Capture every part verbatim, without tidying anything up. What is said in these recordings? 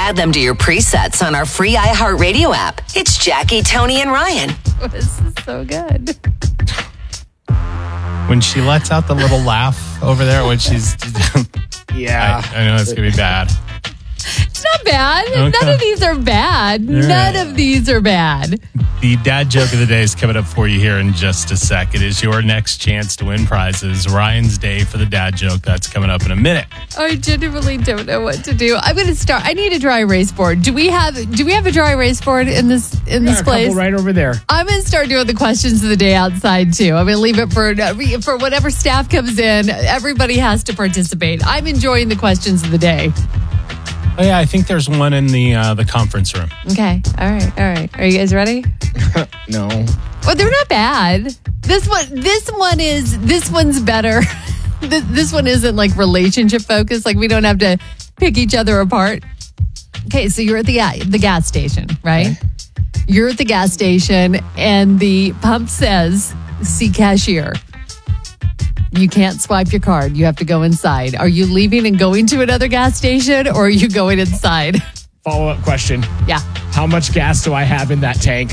add them to your presets on our free iHeartRadio app. It's Jackie, Tony, and Ryan. This is so good. When she lets out the little laugh over there when she's... Yeah. I, I know it's going to be bad. It's not bad. Okay. None of these are bad. All None right. of these are bad. The dad joke of the day is coming up for you here in just a sec. It is your next chance to win prizes. Ryan's day for the dad joke. That's coming up in a minute. I genuinely don't know what to do. I'm going to start. I need a dry erase board. Do we have Do we have a dry erase board in this in this Yeah, a place? couple right over there. I'm going to start doing the questions of the day outside too. I'm going to leave it for for whatever staff comes in. Everybody has to participate. I'm enjoying the questions of the day. Oh, yeah, I think there's one in the uh, the conference room. Okay. All right. All right. Are you guys ready? No. Well, they're not bad. This one, this one is, this one's better. this, this one isn't like relationship focused. Like we don't have to pick each other apart. Okay, so you're at the the gas station, right? Okay. You're at the gas station, and the pump says, "See cashier." You can't swipe your card. You have to go inside. Are you leaving and going to another gas station, or are you going inside? Follow-up question. Yeah. How much gas do I have in that tank?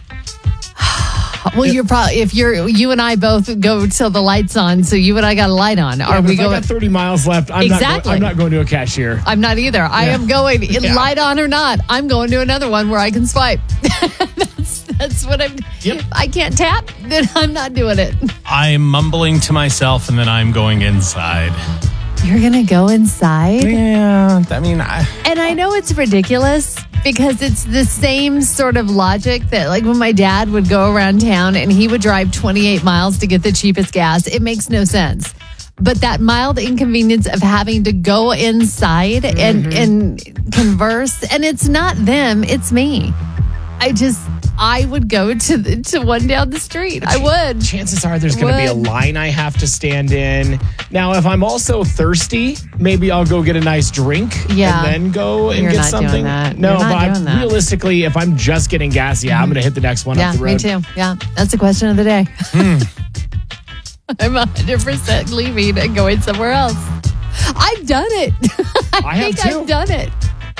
Well, you're probably if you're you and I both go till the light's on, so you and I got a light on. Yeah, Are but we if going? I got thirty miles left. I'm Exactly. Not go- I'm not going to a cashier. I'm not either. I Yeah. am going Yeah. light on or not. I'm going to another one where I can swipe. that's that's what I'm. Yep. I can't tap. Then I'm not doing it. I'm mumbling to myself, and then I'm going inside. You're gonna go inside, Yeah, I mean, I, and I know it's ridiculous because it's the same sort of logic that, like, when my dad would go around town and he would drive twenty-eight miles to get the cheapest gas. It makes no sense. But that mild inconvenience of having to go inside and, and converse, and it's not them, it's me. I just, I would go to the, to one down the street. I would. Chances are there's going to be a Would. line I have to stand in. Now, if I'm also thirsty, maybe I'll go get a nice drink Yeah. and then go and You're get not doing something. that. No, You're not but doing I, that. realistically, if I'm just getting gas, yeah, I'm going to hit the next one Yeah, up the road. me too. Yeah, that's the question of the day. I'm one hundred percent leaving and going somewhere else. I've done it. I, I have think too. I've done it.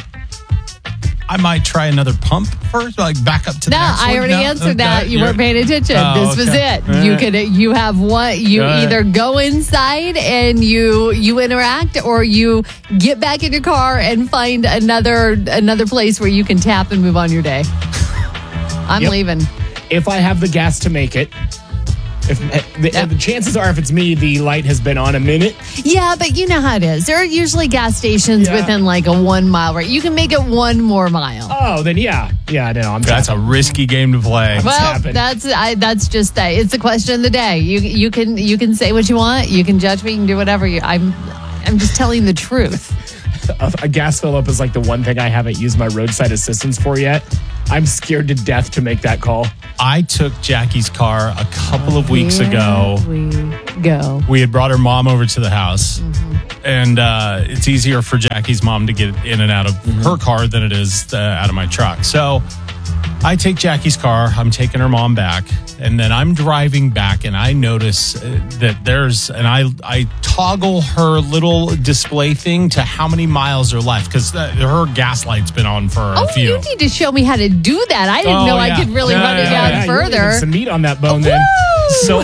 I might try another pump first, like back up to the No, next one. I already No? answered Okay, that. You you're- weren't paying attention. Oh, this was okay. it. All You right. could you have one. You All right. either go inside and you you interact, or you get back in your car and find another another place where you can tap and move on your day. I'm Yep. leaving. If I have the gas to make it, if the, Yeah. the chances are, if it's me, the light has been on a minute. Yeah, but you know how it is. There are usually gas stations Yeah. within like a one mile rate. You can make it one more mile. Oh, then yeah, yeah, I know. I'm That's a risky game to play. Well, happened. that's I, that's just that. It's the question of the day. You you can you can say what you want. You can judge me. You can do whatever. You, I'm I'm just telling the truth. a, a gas fill up is like the one thing I haven't used my roadside assistance for yet. I'm scared to death to make that call. I took Jackie's car a couple of weeks Here ago. we go. We had brought her mom over to the house, and uh, it's easier for Jackie's mom to get in and out of her car than it is uh, out of my truck. So I take Jackie's car, I'm taking her mom back, and then I'm driving back, and I notice uh, that there's, and I I toggle her little display thing to how many miles are left, because uh, her gas light's been on for Oh, a few. you need to show me how to do that. I didn't Oh, know yeah. I could really Yeah, run it yeah, down yeah, you're leaving further. some meat on that bone then. So,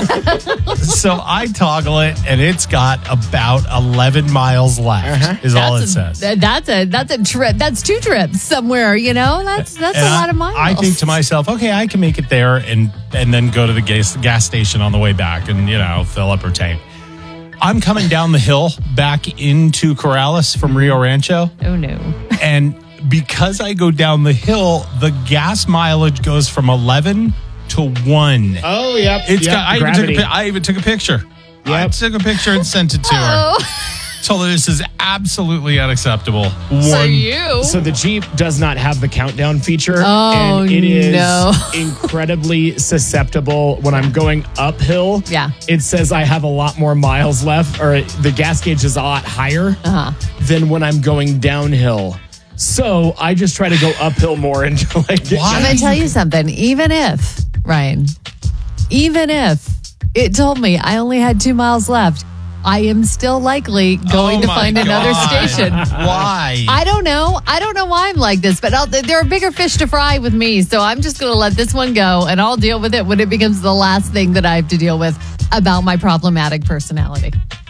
so I toggle it, and it's got about eleven miles left. Uh-huh. Is all it That's a- says. That's a that's a trip. That's two trips somewhere. You know, that's that's And a I- lot of miles. I think to myself, okay, I can make it there, and and then go to the gas gas station on the way back, and you know, fill up her tank. I'm coming down the hill back into Corrales from Rio Rancho, Oh no. and because I go down the hill, the gas mileage goes from eleven to one. Oh, yep. It's yep, got. I even, took a, gravity. pi- I even took a picture. I Yep. took a picture and sent it to her. Oh, Told her this is absolutely unacceptable. One. so you. So the Jeep does not have the countdown feature, Oh, and it is no. incredibly susceptible when I'm going uphill. Yeah. It says I have a lot more miles left, or the gas gauge is a lot higher Uh-huh. than when I'm going downhill. So I just try to go uphill more until I get. I'm going to tell you something. Even if, Ryan, even if it told me I only had two miles left, I am still likely going Oh to my find another God. station. Why? I don't know. I don't know why I'm like this, but I'll, there are bigger fish to fry with me. So I'm just going to let this one go, and I'll deal with it when it becomes the last thing that I have to deal with about my problematic personality.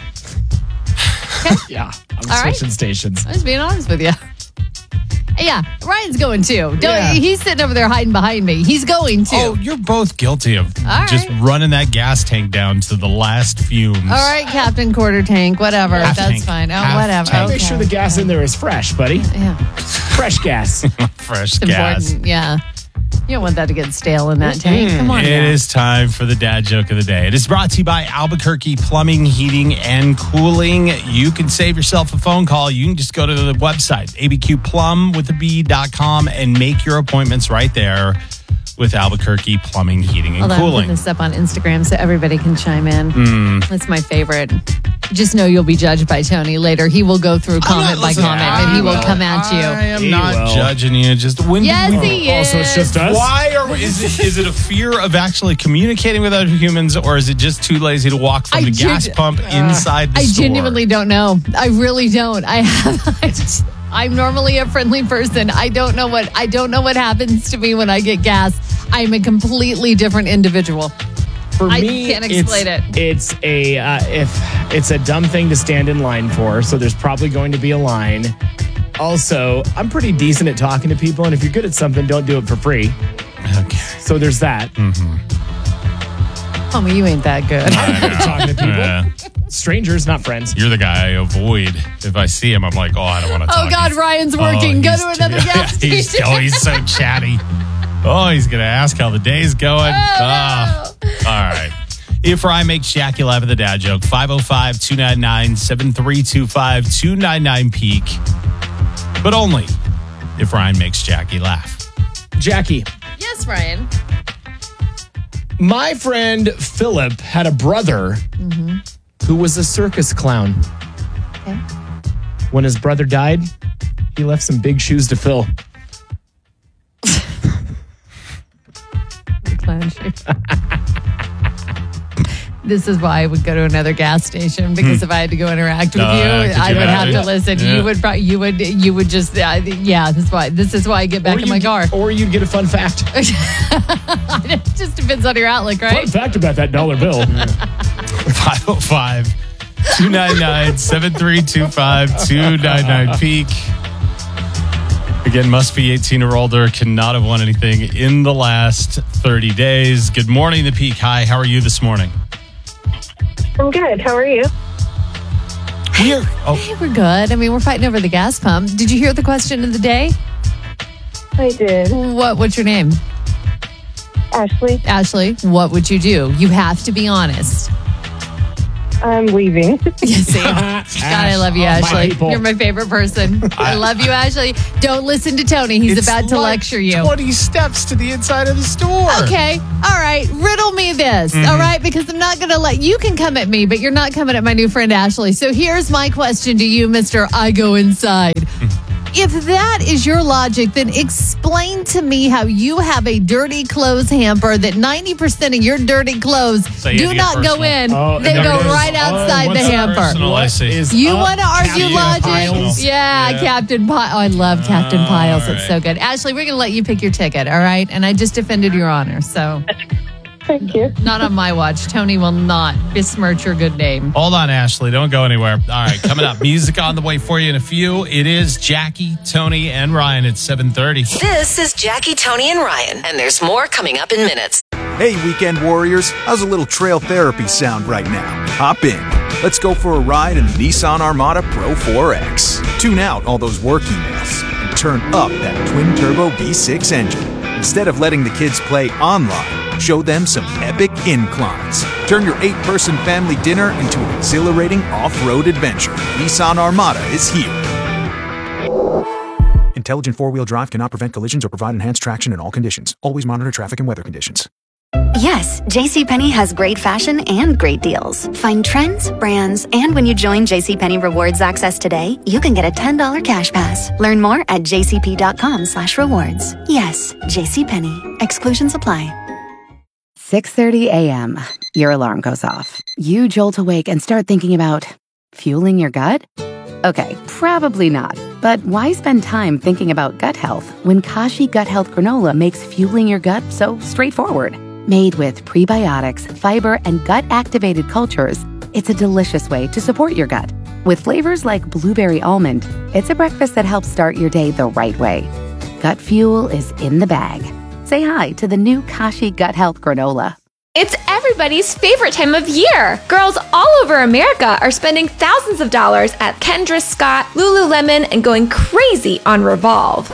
Yeah, I'm All right. switching stations. I'm just being honest with you. Yeah, Ryan's going too. Don't, Yeah. He's sitting over there hiding behind me. He's going too. Oh, you're both guilty of All just right. running that gas tank down to the last fumes. All right, Captain Quarter Tank, whatever. Half That's tank. fine. Oh, Half whatever. tank. Make sure the Okay. gas in there is fresh, buddy. Yeah, Fresh gas. Fresh it's gas. important. Yeah. You don't want that to get stale in that tank. Come on. It now. is time for the dad joke of the day. It is brought to you by Albuquerque Plumbing, Heating, and Cooling. You can save yourself a phone call. You can just go to the website, a b q plum with a b dot com, and make your appointments right there with Albuquerque Plumbing, Heating, and Hold on, I'm putting Cooling. this up on Instagram so everybody can chime in. Mm. That's my favorite. Just know you'll be judged by Tony later. He will go through comment by Listen, comment, I and he will will. come at you. I am He not will. judging you. Just when did Yes, we- he is. Also, it's just us. Why are is it is it a fear of actually communicating with other humans, or is it just too lazy to walk from I the gas gen- pump inside the I store? genuinely don't know. I really don't. I have. I just, I'm normally a friendly person. I don't know what I don't know what happens to me when I get gas. I'm a completely different individual. For I me, can't explain it's, it. It's a uh, if it's a dumb thing to stand in line for, so there's probably going to be a line. Also, I'm pretty decent at talking to people, and if you're good at something, don't do it for free. Okay. So there's that. Homie, you ain't that good. Talking to people, Yeah. strangers, not friends. You're the guy I avoid. If I see him, I'm like, oh, I don't want to talk. Oh God, He's- Ryan's oh, working. Go he's to too- another gas he's, station. oh, he's so chatty. Oh, he's going to ask how the day's going. Oh, Ah. All right. If Ryan makes Jackie laugh at the dad joke, five oh five, two nine nine, seven three two five, two nine nine peak. But only if Ryan makes Jackie laugh. Jackie, Yes, Ryan. my friend Philip had a brother who was a circus clown. Okay. When his brother died, he left some big shoes to fill. The clown shoe. This is why I would go to another gas station, because if I had to go interact with Uh, you, could I you would have to imagine? listen. Yeah. You would, pro- you would, you would just, uh, yeah. This is why. This is why I get back Or in my you'd- car. Or you'd get a fun fact. It just depends on your outlook, Fun right? fact about that dollar bill. five oh five, two nine nine, seven three two five, two nine nine peak. Again, must be eighteen or older, cannot have won anything in the last thirty days. Good morning, the Peak. Hi, how are you this morning? I'm good. How are you? We're, oh, Hey, we're good. I mean, we're fighting over the gas pump. Did you hear the question of the day? I did. What? What's your name? Ashley, Ashley, what would you do? You have to be honest. I'm leaving. You see? God, I love you, Oh, my Ashley. people. You're my favorite person. I love you, Ashley. Don't listen to Tony. He's it's about to like lecture you. twenty steps to the inside of the store. Okay. All right. Riddle me this. Mm-hmm. All right. Because I'm not going to let you can come at me, but you're not coming at my new friend, Ashley. So here's my question to you, Mister I Go Inside. If that is your logic, then explain to me how you have a dirty clothes hamper that ninety percent of your dirty clothes So you do have to not get go personal. in. Oh, they and go there it is. right Oh, outside the what's that hamper. personal? I see. is You up, want to argue Captain logic? Piles? Yeah, Yeah. Captain Piles. Oh, I love Captain All Piles. It's right. so good. Ashley, we're going to let you pick your ticket, all right? And I just defended your honor, so Thank you. not on my watch. Tony will not besmirch your good name. Hold on, Ashley. Don't go anywhere. All right, coming up. Music on the way for you in a few. It is Jackie, Tony, and Ryan at seven thirty. This is Jackie, Tony, and Ryan, and there's more coming up in minutes. Hey, weekend warriors, how's a little trail therapy sound right now? Hop in. Let's go for a ride in the Nissan Armada Pro four X. Tune out all those work emails and turn up that twin-turbo V six engine. Instead of letting the kids play online, show them some epic inclines. Turn your eight-person family dinner into an exhilarating off-road adventure. Nissan Armada is here. Intelligent four-wheel drive cannot prevent collisions or provide enhanced traction in all conditions. Always monitor traffic and weather conditions. Yes, JCPenney has great fashion and great deals. Find trends, brands, and when you join JCPenney Rewards Access today, you can get a ten dollars cash pass. Learn more at jcp.com slash rewards. Yes, JCPenney. Exclusions apply. six thirty a.m., your alarm goes off. You jolt awake and start thinking about fueling your gut? Okay, probably not. But why spend time thinking about gut health when Kashi Gut Health Granola makes fueling your gut so straightforward? Made with prebiotics, fiber, and gut-activated cultures, it's a delicious way to support your gut. With flavors like blueberry almond, it's a breakfast that helps start your day the right way. Gut fuel is in the bag. Say hi to the new Kashi Gut Health Granola. It's everybody's favorite time of year. Girls all over America are spending thousands of dollars at Kendra Scott, Lululemon, and going crazy on Revolve.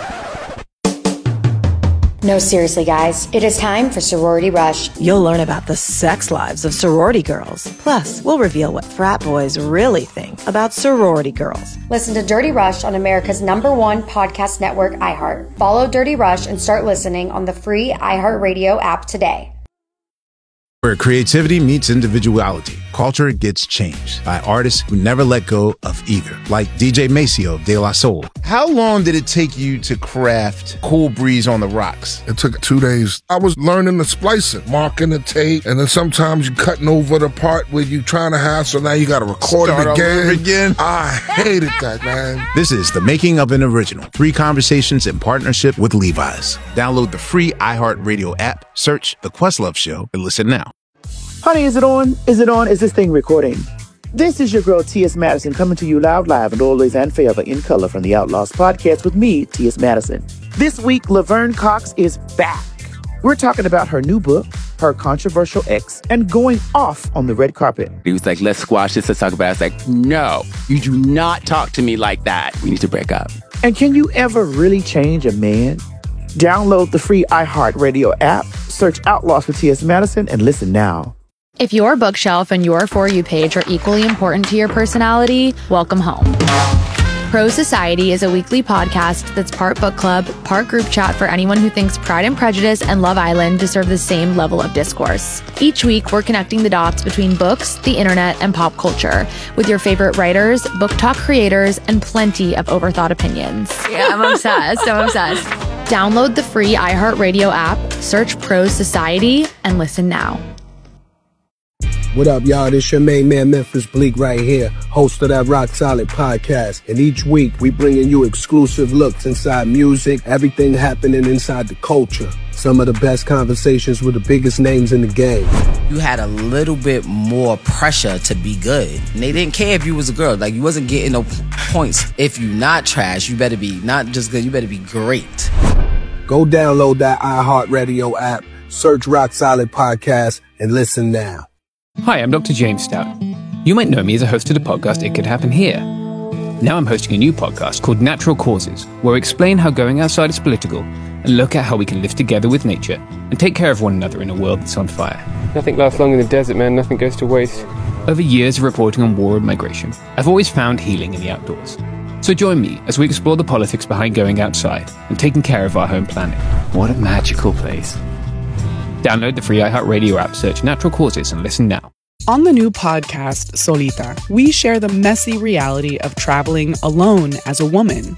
No, seriously, guys. It is time for Sorority Rush. You'll learn about the sex lives of sorority girls. Plus, we'll reveal what frat boys really think about sorority girls. Listen to Dirty Rush on America's number one podcast network, iHeart. Follow Dirty Rush and start listening on the free iHeartRadio app today. Where creativity meets individuality, culture gets changed by artists who never let go of either, like D J Maceo of De La Soul. How long did it take you to craft Cool Breeze on the Rocks? It took two days. I was learning the splicing, marking the tape, and then sometimes you cutting over the part where you trying to have, so now you got to record Start it again. all over again. I hated that, man. This is the Making of an Original. Three conversations in partnership with Levi's. Download the free iHeartRadio app, search The Questlove Show, and listen now. Honey, is it on? Is it on? Is this thing recording? This is your girl, T S. Madison, coming to you loud, live, and always and forever in color from the Outlaws podcast with me, T S. Madison. This week, Laverne Cox is back. We're talking about her new book, her controversial ex, and going off on the red carpet. He was like, let's squash this, let's talk about it. I was like, no, you do not talk to me like that. We need to break up. And can you ever really change a man? Download the free iHeartRadio app, search Outlaws for T S. Madison, and listen now. If your bookshelf and your For You page are equally important to your personality, welcome home. Pro Society is a weekly podcast that's part book club, part group chat for anyone who thinks Pride and Prejudice and Love Island deserve the same level of discourse. Each week, we're connecting the dots between books, the internet, and pop culture with your favorite writers, book talk creators, and plenty of overthought opinions. Yeah, I'm obsessed. I'm obsessed. Download the free iHeartRadio app, search Pro Society, and listen now. What up, y'all? This your main man, Memphis Bleak, right here, host of that Rock Solid podcast. And each week, we bringing you exclusive looks inside music, everything happening inside the culture. Some of the best conversations with the biggest names in the game. You had a little bit more pressure to be good. And they didn't care if you was a girl. Like, you wasn't getting no points. If you not trash, you better be not just good, you better be great. Go download that iHeartRadio app, search Rock Solid Podcast, and listen now. Hi, I'm Doctor James Stout. You might know me as a host of the podcast It Could Happen Here. Now I'm hosting a new podcast called Natural Causes, where I explain how going outside is political and look at how we can live together with nature and take care of one another in a world that's on fire. Nothing lasts long in the desert, man. Nothing goes to waste. Over years of reporting on war and migration, I've always found healing in the outdoors. So join me as we explore the politics behind going outside and taking care of our home planet. What a magical place. Download the free iHeartRadio app, search Natural Causes, and listen now. On the new podcast, Solita, we share the messy reality of traveling alone as a woman.